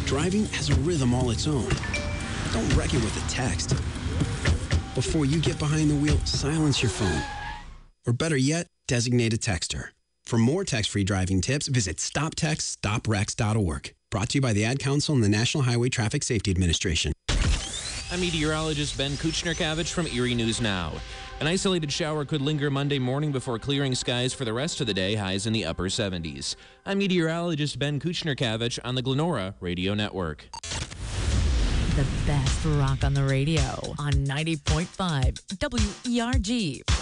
Driving has a rhythm all its own. Don't wreck it with a text. Before you get behind the wheel, silence your phone. Or better yet, designate a texter. For more text-free driving tips, visit stoptextstoprex.org. Brought to you by the Ad Council and the National Highway Traffic Safety Administration. I'm meteorologist Ben Kuchner-Kavich from Erie News Now. An isolated shower could linger Monday morning before clearing skies for the rest of the day, highs in the upper 70s. I'm meteorologist Ben Kuchner-Kavich on the Glenora Radio Network. The best rock on the radio on 90.5 WERG.